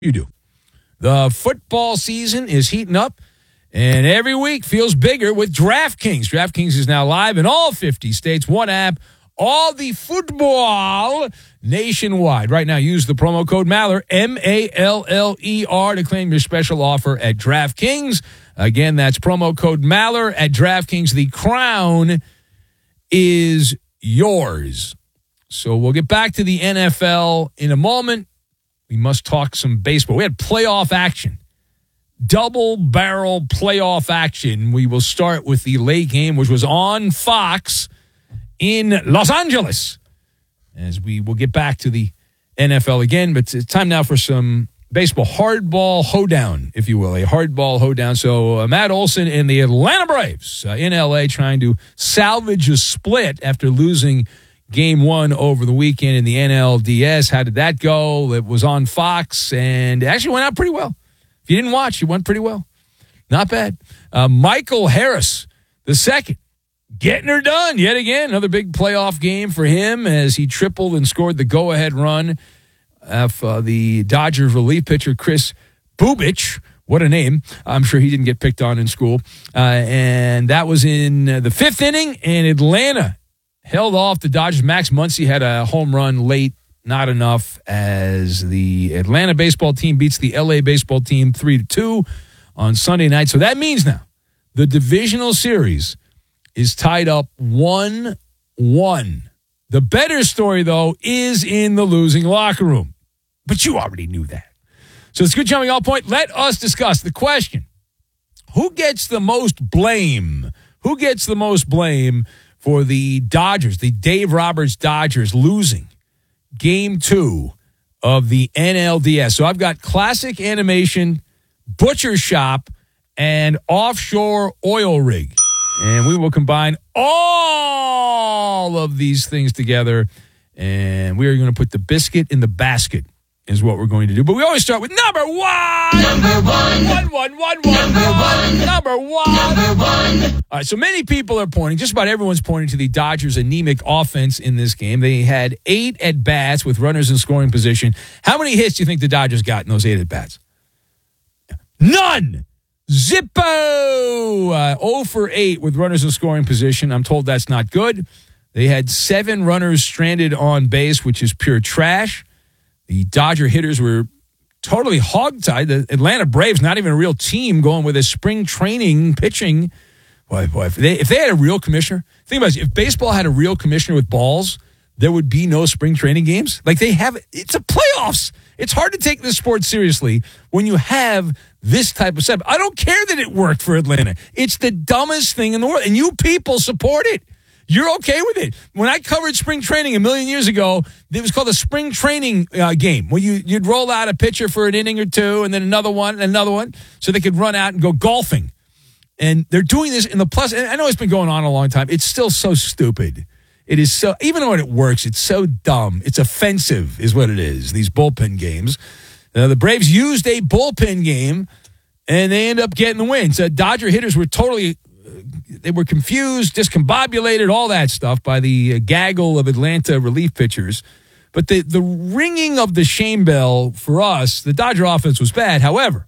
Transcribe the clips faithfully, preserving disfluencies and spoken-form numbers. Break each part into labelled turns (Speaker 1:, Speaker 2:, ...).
Speaker 1: You do. The football season is heating up, and every week feels bigger with DraftKings. DraftKings is now live in all fifty states. One app, all the football nationwide. Right now, use the promo code Maller, M A L L E R, to claim your special offer at DraftKings. Again, that's promo code Maller at DraftKings. The crown is yours. So we'll get back to the N F L in a moment. We must talk some baseball. We had playoff action. Double-barrel playoff action. We will start with the late game, which was on Fox in Los Angeles. As we will get back to the N F L again, but it's time now for some baseball hardball hoedown, if you will, a hardball hoedown. So uh, Matt Olson and the Atlanta Braves uh, in L A trying to salvage a split after losing Game one over the weekend in the N L D S. How did that go? It was on Fox, and it actually went out pretty well. If you didn't watch, it went pretty well. Not bad. Uh, Michael Harris, the second, getting her done yet again. Another big playoff game for him as he tripled and scored the go-ahead run of uh, the Dodgers relief pitcher Chris Bubich. What a name. I'm sure he didn't get picked on in school. Uh, and that was in uh, the fifth inning, and Atlanta held off the Dodgers. Max Muncy had a home run late, not enough, as the Atlanta baseball team beats the L A baseball team three to two on Sunday night. So that means now the divisional series is tied up one one. The better story, though, is in the losing locker room. But you already knew that. So it's a good jumping off point. Let us discuss the question. Who gets the most blame? Who gets the most blame for the Dodgers, the Dave Roberts Dodgers, losing game two of the N L D S? So I've got classic animation, butcher shop, and offshore oil rig. And we will combine all of these things together, and we are going to put the biscuit in the basket is what we're going to do. But we always start with number one.
Speaker 2: Number one.
Speaker 1: One, one, one, one,
Speaker 2: number one.
Speaker 1: one. Number one.
Speaker 2: Number one.
Speaker 1: All right, so many people are pointing, just about everyone's pointing to the Dodgers' anemic offense in this game. They had eight at-bats with runners in scoring position. How many hits do you think the Dodgers got in those eight at-bats? None. Zippo. Uh, zero for eight with runners in scoring position. I'm told that's not good. They had seven runners stranded on base, which is pure trash. The Dodger hitters were totally hogtied. The Atlanta Braves, not even a real team, going with a spring training pitching. Boy, boy, if they, if they had a real commissioner, think about it. If baseball had a real commissioner with balls, there would be no spring training games. Like they have, it's a playoffs. It's hard to take this sport seriously when you have this type of setup. I don't care that it worked for Atlanta. It's the dumbest thing in the world, and you people support it. You're okay with it. When I covered spring training a million years ago, it was called a spring training uh, game, where you, you'd roll out a pitcher for an inning or two, and then another one, and another one, so they could run out and go golfing. And they're doing this in the plus. And I know it's been going on a long time. It's still so stupid. It is so, even when it works, it's so dumb. It's offensive is what it is, these bullpen games. Uh, the Braves used a bullpen game, and they end up getting the win. So Dodger hitters were totally, uh, they were confused, discombobulated, all that stuff by the uh, gaggle of Atlanta relief pitchers. But the, the ringing of the shame bell for us, the Dodger offense was bad. However,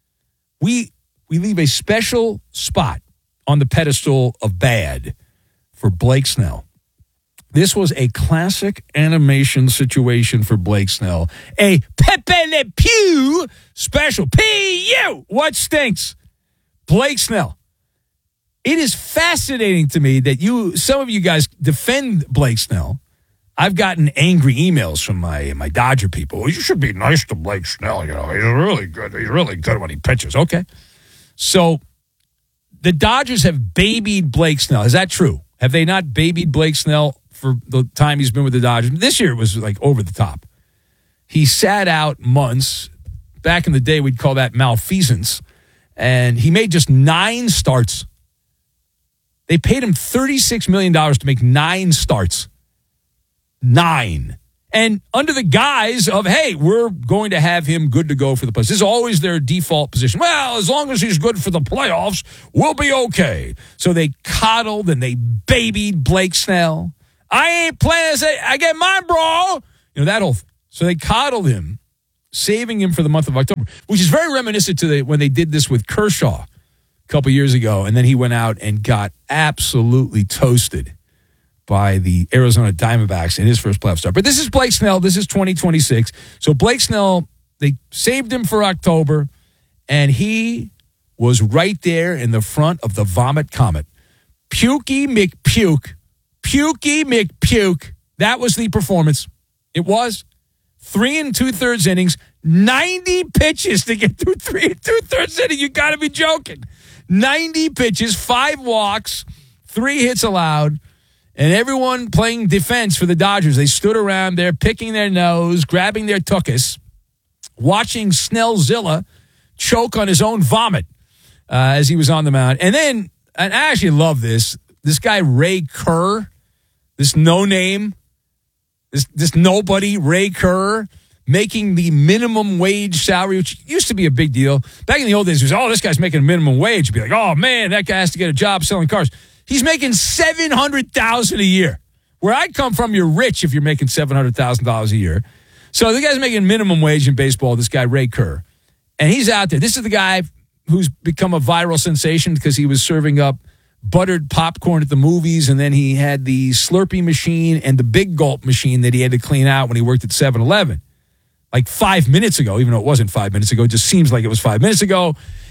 Speaker 1: we we leave a special spot on the pedestal of bad for Blake Snell. This was a classic animation situation for Blake Snell. A Pepe Le Pew special. P U. What stinks? Blake Snell. It is fascinating to me that you, some of you guys defend Blake Snell. I've gotten angry emails from my my Dodger people. Well, you should be nice to Blake Snell. You know, he's really good. He's really good when he pitches. Okay. So the Dodgers have babied Blake Snell. Is that true? Have they not babied Blake Snell for the time he's been with the Dodgers? This year it was like over the top. He sat out months. Back in the day, we'd call that malfeasance. And he made just nine starts. They paid him thirty-six million dollars to make nine starts. Nine. And under the guise of, hey, we're going to have him good to go for the playoffs. This is always their default position. Well, as long as he's good for the playoffs, we'll be okay. So they coddled and they babied Blake Snell. I ain't playing. I get mine, bro. You know, that whole thing. So they coddled him saving him for the month of October, which is very reminiscent to the, when they did this with Kershaw a couple years ago, and then he went out and got absolutely toasted by the Arizona Diamondbacks in his first playoff start. But this is Blake Snell. This is twenty twenty-six. So Blake Snell, they saved him for October, and he was right there in the front of the Vomit Comet. Pukey McPuke. Pukey McPuke. That was the performance. It was. Three and two-thirds innings, ninety pitches to get through three and two-thirds innings. You got to be joking. ninety pitches, five walks, three hits allowed, and everyone playing defense for the Dodgers. They stood around there picking their nose, grabbing their tuchus, watching Snellzilla choke on his own vomit uh, as he was on the mound. And then, and I actually love this, this guy Ray Kerr, this no-name, This, this nobody, Ray Kerr, making the minimum wage salary, which used to be a big deal. Back in the old days, it was, oh, this guy's making a minimum wage. You'd be like, oh, man, that guy has to get a job selling cars. He's making seven hundred thousand dollars a year. Where I come from, you're rich if you're making seven hundred thousand dollars a year. So the guy's making minimum wage in baseball, this guy Ray Kerr. And he's out there. This is the guy who's become a viral sensation because he was serving up buttered popcorn at the movies, and then he had the Slurpee machine and the Big Gulp machine that he had to clean out when he worked at seven eleven. Like five minutes ago, even though it wasn't five minutes ago, it just seems like it was five minutes ago.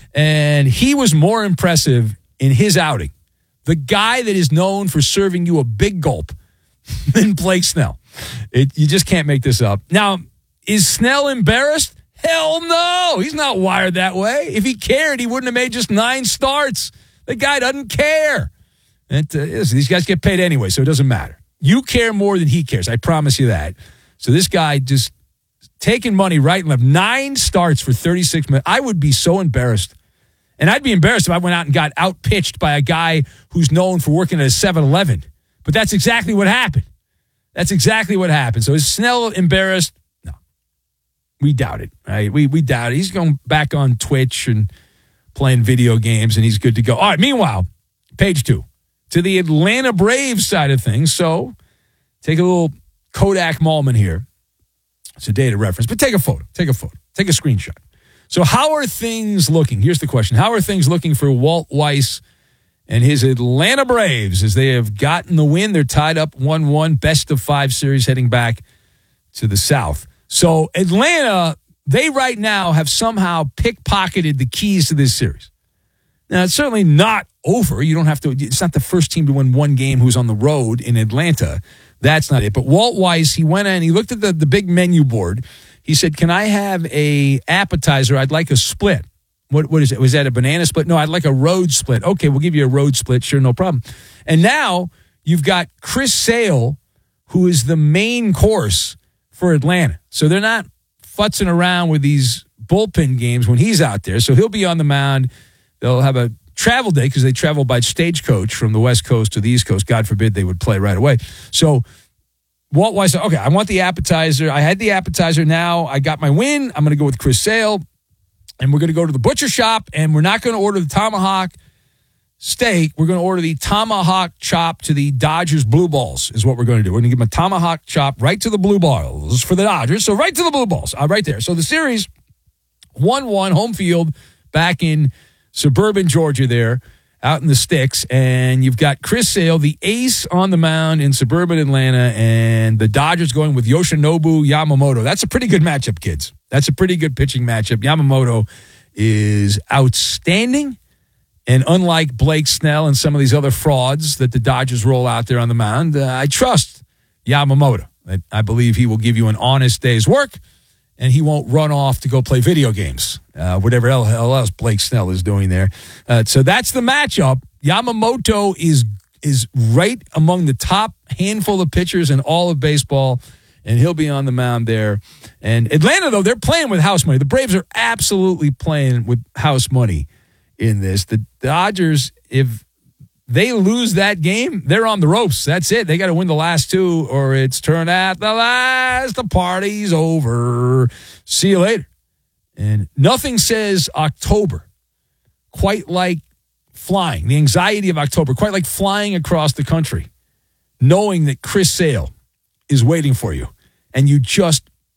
Speaker 1: And he was more impressive in his outing. The guy that is known for serving you a Big Gulp than Blake Snell. It, you just can't make this up. Now, is Snell embarrassed? Hell no. He's not wired that way. If he cared, he wouldn't have made just nine starts. The guy doesn't care. It, uh, these guys get paid anyway, so it doesn't matter. You care more than he cares. I promise you that. So this guy just taking money right and left. Nine starts for thirty-six minutes. I would be so embarrassed. And I'd be embarrassed if I went out and got out-pitched by a guy who's known for working at a seven eleven. But that's exactly what happened. That's exactly what happened. So is Snell embarrassed? No. We doubt it. Right? We, we doubt it. He's going back on Twitch and playing video games, and he's good to go. All right, meanwhile, page two, to the Atlanta Braves side of things. So take a little Kodak moment here. It's a data reference, but take a photo. Take a photo. Take a screenshot. So how are things looking? Here's the question. How are things looking for Walt Weiss and his Atlanta Braves as they have gotten the win? They're tied up one one, best of five series heading back to the South. So Atlanta, they right now have somehow pickpocketed the keys to this series. Now, it's certainly not over. You don't have to, it's not the first team to win one game who's on the road in Atlanta. That's not it. But Walt Weiss, he went in, he looked at the, the big menu board. He said, can I have a appetizer? I'd like a split. What What is it? Was that a banana split? No, I'd like a road split. Okay, we'll give you a road split. Sure, no problem. And now you've got Chris Sale, who is the main course for Atlanta. So they're not futzing around with these bullpen games when he's out there. So he'll be on the mound. They'll have a travel day because they travel by stagecoach from the West Coast to the East Coast. God forbid they would play right away. So Walt Weiss said, okay, I want the appetizer. I had the appetizer. Now I got my win. I'm going to go with Chris Sale, and we're going to go to the butcher shop, and we're not going to order the tomahawk steak. We're going to order the tomahawk chop to the Dodgers Blue Balls is what we're going to do. We're going to give them a tomahawk chop right to the Blue Balls for the Dodgers. So right to the Blue Balls, uh, right there. So the series, one one, home field back in suburban Georgia there, out in the sticks. And you've got Chris Sale, the ace on the mound in suburban Atlanta, and the Dodgers going with Yoshinobu Yamamoto. That's a pretty good matchup, kids. That's a pretty good pitching matchup. Yamamoto is outstanding. And unlike Blake Snell and some of these other frauds that the Dodgers roll out there on the mound, uh, I trust Yamamoto. I, I believe he will give you an honest day's work, and he won't run off to go play video games, uh, whatever hell else Blake Snell is doing there. Uh, so that's the matchup. Yamamoto is is right among the top handful of pitchers in all of baseball, and he'll be on the mound there. And Atlanta, though, they're playing with house money. The Braves are absolutely playing with house money in this. The Dodgers, if they lose that game, they're on the ropes. That's it. They got to win the last two, or it's turn at the last. The party's over. See you later. And nothing says October quite like flying, the anxiety of October, quite like flying across the country, knowing that Chris Sale is waiting for you, and you just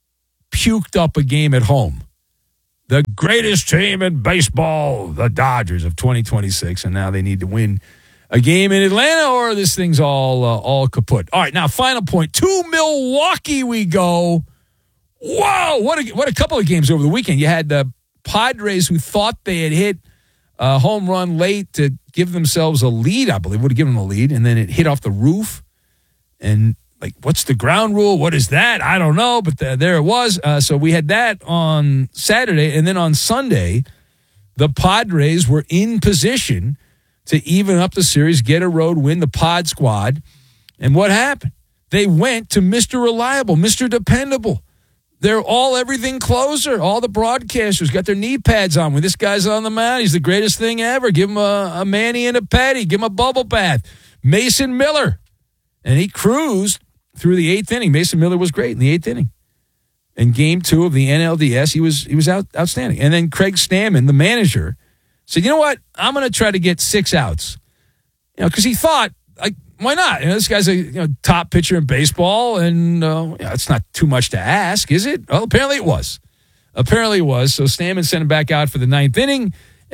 Speaker 1: puked up a game at home. The greatest team in baseball, the Dodgers of twenty twenty-six, and now they need to win a game in Atlanta, or this thing's all uh, all kaput. All right, now final point. To Milwaukee we go. Whoa, what a, what a couple of games over the weekend. You had the Padres who thought they had hit a home run late to give themselves a lead, I believe, would have given them a lead, and then it hit off the roof. And, like, what's the ground rule? What is that? I don't know, but the, there it was. Uh, so we had that on Saturday, and then on Sunday, the Padres were in position to even up the series, get a road win, the Pod Squad. And what happened? They went to Mister Reliable, Mister Dependable. They're all everything closer. All the broadcasters got their knee pads on. When this guy's on the mound, he's the greatest thing ever. Give him a, a mani and a patty. Give him a bubble bath. Mason Miller. And he cruised through the eighth inning. Mason Miller was great in the eighth inning. In game two of the N L D S, he was he was out, outstanding. And then Craig Stammen, the manager, said, you know what? I'm going to try to get six outs. You know, because he thought, like, why not? You know, this guy's a you know, top pitcher in baseball, and uh, yeah, it's not too much to ask, is it? Well, apparently it was. Apparently it was. So Stammen sent him back out for the ninth inning,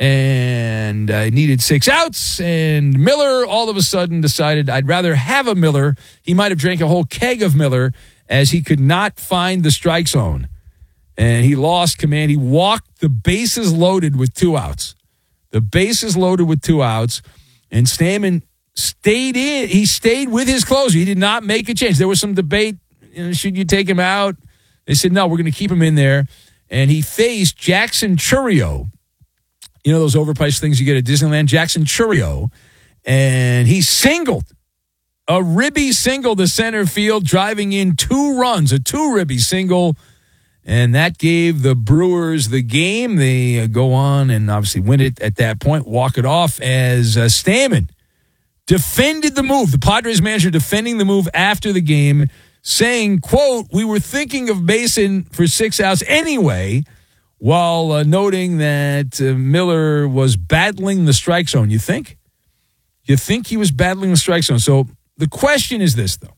Speaker 1: and uh, needed six outs, and Miller all of a sudden decided, I'd rather have a Miller. He might have drank a whole keg of Miller, as he could not find the strike zone. And he lost command. He walked the bases loaded with two outs. The bases loaded with two outs, and Stammen stayed in. He stayed with his closer. He did not make a change. There was some debate, you know, should you take him out? They said, no, we're going to keep him in there. And he faced Jackson Chourio. You know those overpriced things you get at Disneyland? Jackson Chourio. And he singled. A ribby single to center field, driving in two runs. A two-ribby single. And that gave the Brewers the game. They uh, go on and obviously win it at that point, walk it off as uh, Stammen defended the move. The Padres manager defending the move after the game, saying, quote, we were thinking of Mason for six outs anyway, while uh, noting that uh, Miller was battling the strike zone. You think? You think he was battling the strike zone? So the question is this, though.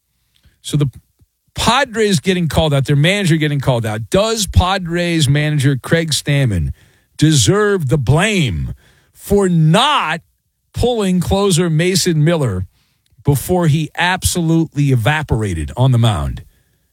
Speaker 1: So the Padres getting called out, their manager getting called out. Does Padres manager Craig Stammen deserve the blame for not pulling closer Mason Miller before he absolutely evaporated on the mound?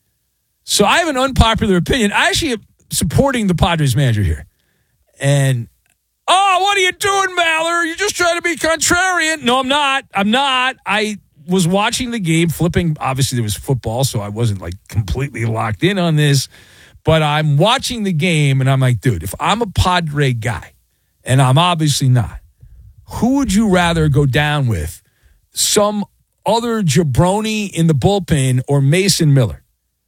Speaker 1: So I have an unpopular opinion. I actually am supporting the Padres manager here. And, oh, what are you doing, Maller? You're just trying to be contrarian. No, I'm not. I'm not. I was watching the game, flipping. Obviously, there was football, so I wasn't, like, completely locked in on this. But I'm watching the game, and I'm like, dude, if I'm a Padre guy, and I'm obviously not, who would you rather go down with? Some other jabroni in the bullpen or Mason Miller?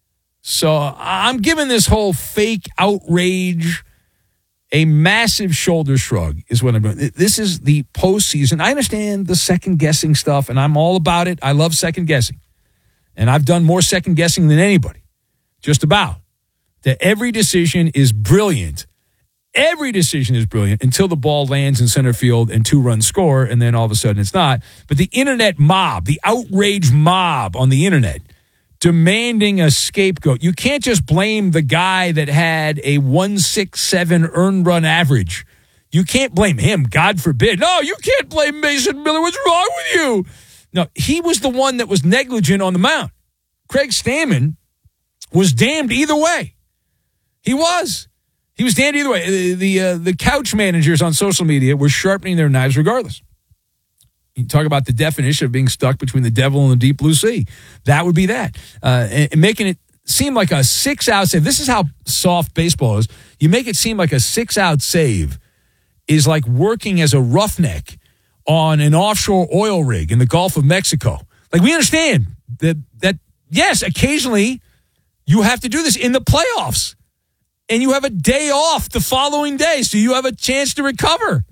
Speaker 1: So I'm giving this whole fake outrage a massive shoulder shrug is what I'm doing. This is the postseason. I understand the second-guessing stuff, and I'm all about it. I love second-guessing. And I've done more second-guessing than anybody, just about. That every decision is brilliant. Every decision is brilliant until the ball lands in center field and two runs score, and then all of a sudden it's not. But the internet mob, the outrage mob on the internet, demanding a scapegoat. You can't just blame the guy that had a one sixty-seven earned run average. You can't blame him, God forbid. No, you can't blame Mason Miller. What's wrong with you? No, he was the one that was negligent on the mound. Craig Stammen was damned either way. He was. He was damned either way. The the, uh, the couch managers on social media were sharpening their knives regardless. You talk about the definition of being stuck between the devil and the deep blue sea. That would be that. Uh, and, and making it seem like a six-out save. This is how soft baseball is. You make it seem like a six-out save is like working as a roughneck on an offshore oil rig in the Gulf of Mexico. Like, we understand that, that yes, occasionally you have to do this in the playoffs. And you have a day off the following day, so you have a chance to recover.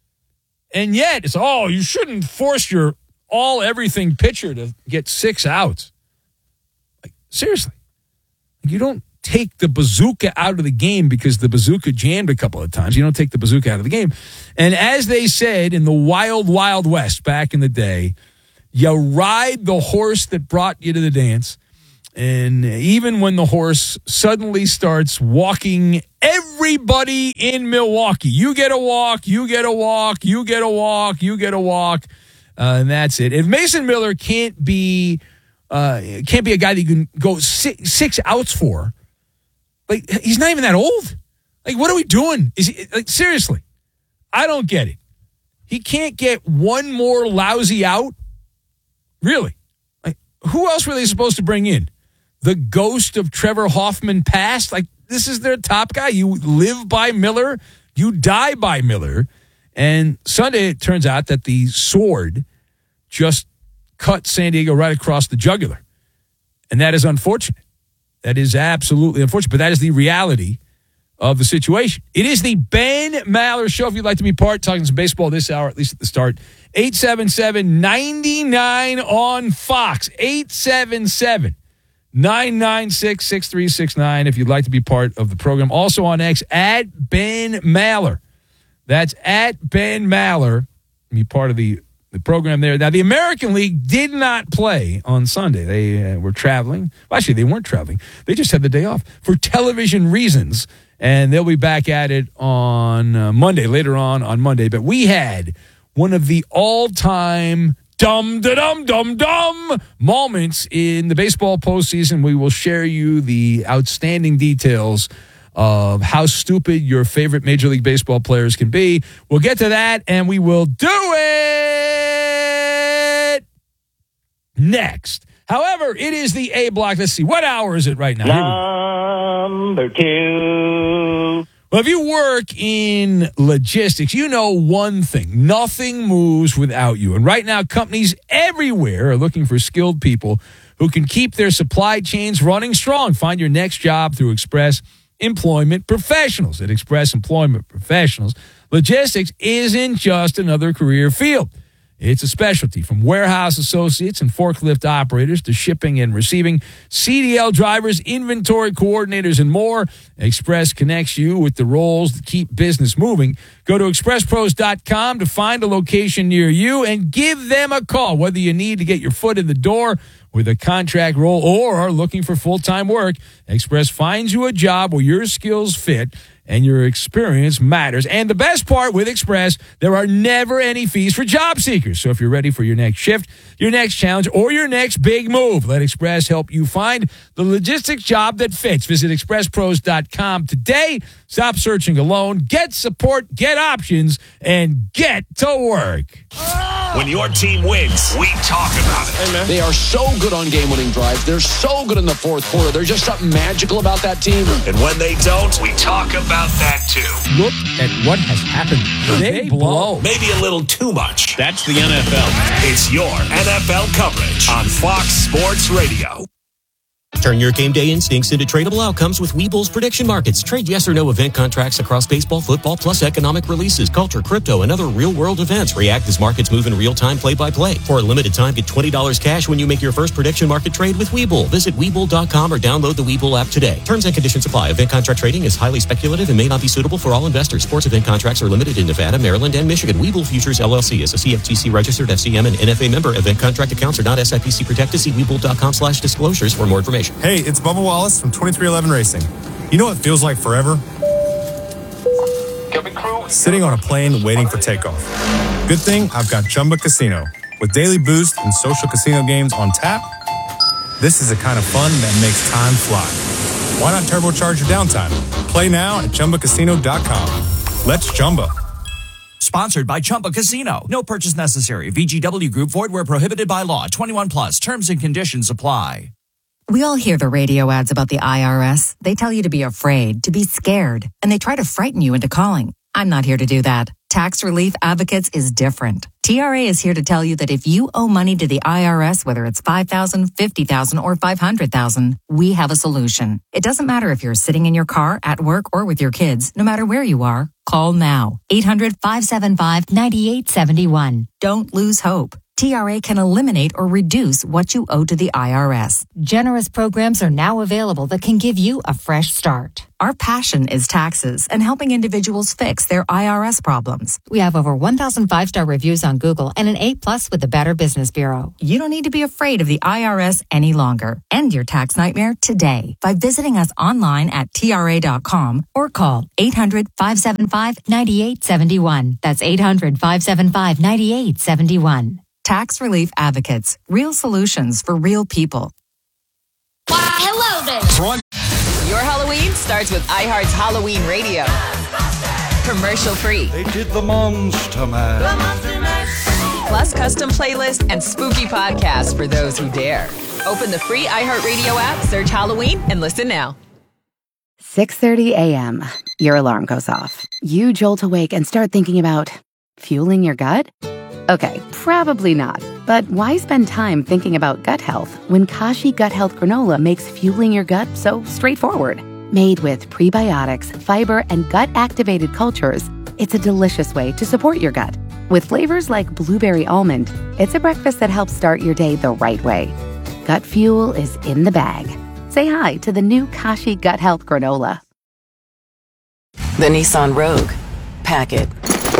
Speaker 1: And yet, it's, oh, you shouldn't force your all-everything pitcher to get six outs. Like, seriously. You don't take the bazooka out of the game because the bazooka jammed a couple of times. You don't take the bazooka out of the game. And as they said in the wild, wild west back in the day, you ride the horse that brought you to the dance. And even when the horse suddenly starts walking everybody in Milwaukee, you get a walk, you get a walk, you get a walk, you get a walk, uh, and that's it. If Mason Miller can't be uh, can't be a guy that you can go six, six outs for, like he's not even that old. Like, what are we doing? Is he, like, seriously? I don't get it. He can't get one more lousy out? Really? Like, who else were they supposed to bring in? The ghost of Trevor Hoffman passed? Like, this is their top guy. You live by Miller. You die by Miller. And Sunday, it turns out that the sword just cut San Diego right across the jugular. And that is unfortunate. That is absolutely unfortunate. But that is the reality of the situation. It is the Ben Maller Show. If you'd like to be part, talking some baseball this hour, at least at the start, eight seven seven, nine nine on Fox. eight seven seven, nine nine six, six three six nine if you'd like to be part of the program. Also on X, at Ben Maller. That's at Ben Maller. Be part of the, the program there. Now, the American League did not play on Sunday. They uh, were traveling. Well, actually, they weren't traveling. They just had the day off for television reasons. And they'll be back at it on uh, Monday, later on on Monday. But we had one of the all-time dum-da-dum-dum-dum moments in the baseball postseason. We will share you the outstanding details of how stupid your favorite Major League Baseball players can be. We'll get to that, and we will do it next. However, it is the A block. Let's see. What hour is it right now?
Speaker 3: Number two.
Speaker 1: Well, if you work in logistics, you know one thing. Nothing moves without you. And right now, companies everywhere are looking for skilled people who can keep their supply chains running strong. Find your next job through Express Employment Professionals. At Express Employment Professionals, logistics isn't just another career field. It's a specialty. From warehouse associates and forklift operators to shipping and receiving, C D L drivers, inventory coordinators, and more, Express connects you with the roles that keep business moving. Go to express pros dot com to find a location near you and give them a call. Whether you need to get your foot in the door with a contract role or are looking for full-time work, Express finds you a job where your skills fit and your experience matters. And the best part with Express, there are never any fees for job seekers. So if you're ready for your next shift, your next challenge, or your next big move, let Express help you find the logistics job that fits. Visit express pros dot com today. Stop searching alone. Get support, get options, and get to work.
Speaker 4: When your team wins, we talk about it.
Speaker 5: Hey, man.
Speaker 6: They are so good on game-winning drives. They're so good in the fourth quarter. There's just something magical about that team.
Speaker 4: And when they don't, we talk about that too.
Speaker 1: Look at what has happened. They, they blow.
Speaker 4: Maybe a little too much.
Speaker 5: That's the N F L.
Speaker 4: It's your N F L coverage on Fox Sports Radio.
Speaker 7: Turn your game day instincts into tradable outcomes with Webull's prediction markets. Trade yes or no event contracts across baseball, football, plus economic releases, culture, crypto, and other real-world events. React as markets move in real time, play-by-play. For a limited time, get twenty dollars cash when you make your first prediction market trade with Webull. Visit Webull dot com or download the Webull app today. Terms and conditions apply. Event contract trading is highly speculative and may not be suitable for all investors. Sports event contracts are limited in Nevada, Maryland, and Michigan. Webull Futures, L L C is a C F T C registered F C M and N F A member. Event contract accounts are not S I P C protected. See Webull dot com slash disclosures for more information.
Speaker 8: Hey, it's Bubba Wallace from twenty-three eleven Racing. You know what it feels like forever? Sitting on a plane waiting for takeoff. Good thing I've got Chumba Casino. With daily boost and social casino games on tap, this is the kind of fun that makes time fly. Why not turbocharge your downtime? Play now at chumba casino dot com. Let's Chumba.
Speaker 9: Sponsored by Chumba Casino. No purchase necessary. V G W Group. Void where prohibited by law. twenty-one plus. Terms and conditions apply.
Speaker 10: We all hear the radio ads about the I R S. They tell you to be afraid, to be scared, and they try to frighten you into calling. I'm not here to do that. Tax Relief Advocates is different. T R A is here to tell you that if you owe money to the I R S, whether it's five thousand dollars, fifty thousand dollars, or five hundred thousand dollars, we have a solution. It doesn't matter if you're sitting in your car, at work, or with your kids. No matter where you are, call now. eight hundred, five seven five, nine eight seven one. Don't lose hope. T R A can eliminate or reduce what you owe to the I R S. Generous programs are now available that can give you a fresh start. Our passion is taxes and helping individuals fix their I R S problems. We have over one thousand five-star reviews on Google and an A plus with the Better Business Bureau. You don't need to be afraid of the I R S any longer. End your tax nightmare today by visiting us online at T R A dot com or call eight hundred, five seven five, nine eight seven one. That's eight hundred, five seven five, nine eight seven one. Tax Relief Advocates. Real solutions for real people.
Speaker 2: Why, hello there.
Speaker 5: Your Halloween starts with iHeart's Halloween Radio. Commercial free.
Speaker 11: They did the Monster Mash.
Speaker 5: Plus custom playlists and spooky podcasts for those who dare. Open the free iHeartRadio app, search Halloween, and listen now.
Speaker 12: six thirty a.m. Your alarm goes off. You jolt awake and start thinking about fueling your gut? Okay, probably not. But why spend time thinking about gut health when Kashi Gut Health Granola makes fueling your gut so straightforward? Made with prebiotics, fiber, and gut-activated cultures, it's a delicious way to support your gut. With flavors like blueberry almond, it's a breakfast that helps start your day the right way. Gut fuel is in the bag. Say hi to the new Kashi Gut Health Granola.
Speaker 13: The Nissan Rogue. Pack it.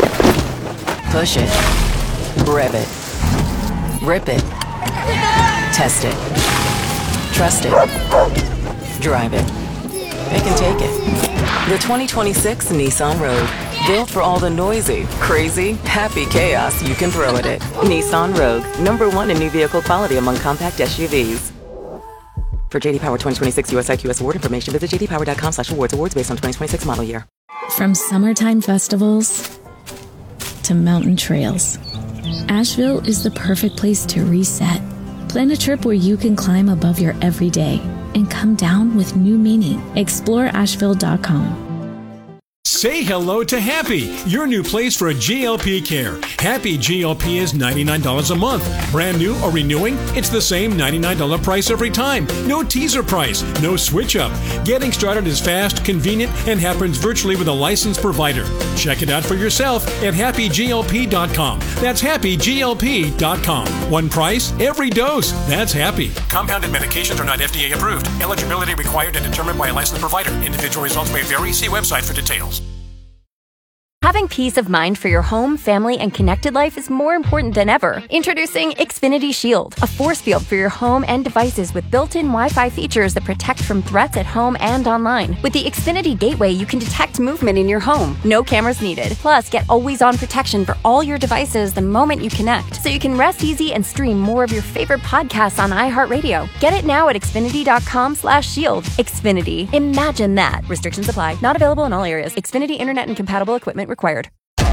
Speaker 13: Push it. Rev it. Rip it. Test it. Trust it. Drive it. Pick and take it. The twenty twenty-six Nissan Rogue. Built for all the noisy, crazy, happy chaos you can throw at it. Nissan Rogue. Number one in new vehicle quality among compact S U Vs. For J D Power twenty twenty-six U S I Q S award information, visit j d power dot com slash awards. Awards based on twenty twenty-six model year.
Speaker 14: From summertime festivals to mountain trails, Asheville is the perfect place to reset. Plan a trip where you can climb above your everyday and come down with new meaning. explore asheville dot com.
Speaker 4: Say hello to Happy, your new place for G L P care. Happy G L P is ninety-nine dollars a month. Brand new or renewing, it's the same ninety-nine dollars price every time. No teaser price, no switch up. Getting started is fast, convenient, and happens virtually with a licensed provider. Check it out for yourself at happy g l p dot com. That's happy g l p dot com. One price, every dose. That's Happy. Compounded medications are not F D A approved. Eligibility required and determined by a licensed provider. Individual results may vary. See website for details.
Speaker 15: Having peace of mind for your home, family, and connected life is more important than ever. Introducing Xfinity Shield, a force field for your home and devices with built-in Wi-Fi features that protect from threats at home and online. With the Xfinity Gateway, you can detect movement in your home. No cameras needed. Plus, get always-on protection for all your devices the moment you connect, so you can rest easy and stream more of your favorite podcasts on iHeartRadio. Get it now at xfinity dot com slash shield. Xfinity. Imagine that. Restrictions apply. Not available in all areas. Xfinity Internet and compatible equipment required.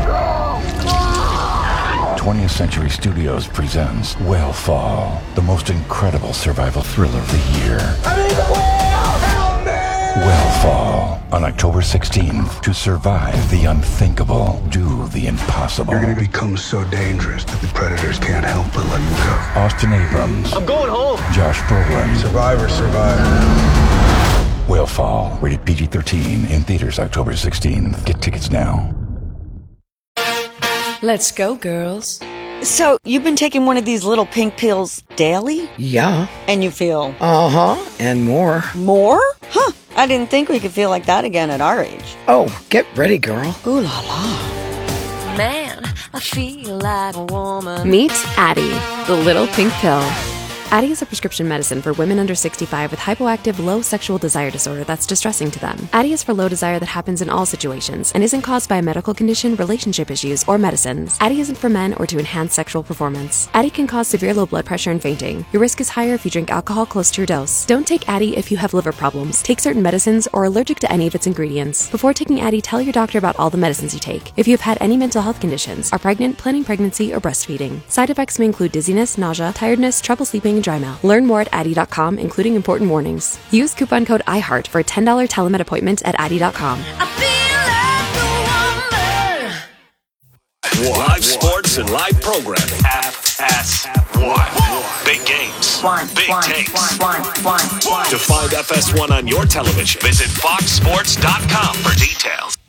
Speaker 16: twentieth Century Studios presents Whale the most incredible survival thriller of the year. Whale on October sixteenth. To survive the unthinkable, do the impossible.
Speaker 17: You're going to become so dangerous that the predators can't help but let you go.
Speaker 16: Austin Abrams.
Speaker 17: I'm going home.
Speaker 16: Josh Brolin.
Speaker 17: Survivor, survivor.
Speaker 16: Whale rated P G thirteen in theaters October sixteenth. Get tickets now.
Speaker 18: Let's go, girls.
Speaker 19: So, you've been taking one of these little pink pills daily?
Speaker 18: Yeah.
Speaker 19: And you feel?
Speaker 18: Uh-huh, and more.
Speaker 19: More? Huh, I didn't think we could feel like that again at our age.
Speaker 18: Oh, get ready, girl.
Speaker 19: Ooh la la.
Speaker 20: Man, I feel like a woman.
Speaker 21: Meet Addyi, the little pink pill. Addyi is a prescription medicine for women under sixty-five with hypoactive low sexual desire disorder that's distressing to them. Addyi is for low desire that happens in all situations and isn't caused by a medical condition, relationship issues, or medicines. Addyi isn't for men or to enhance sexual performance. Addyi can cause severe low blood pressure and fainting. Your risk is higher if you drink alcohol close to your dose. Don't take Addyi if you have liver problems, take certain medicines, or are allergic to any of its ingredients. Before taking Addyi, tell your doctor about all the medicines you take. If you have had any mental health conditions, are pregnant, planning pregnancy, or breastfeeding. Side effects may include dizziness, nausea, tiredness, trouble sleeping, and dry mouth. Learn more at addyi dot com, including important warnings. Use coupon code iHeart for a ten dollars telemed appointment at addyi dot com.
Speaker 4: Live sports and live programming. F S one. Big games. Big takes. To find F S one on your television, visit fox sports dot com for details.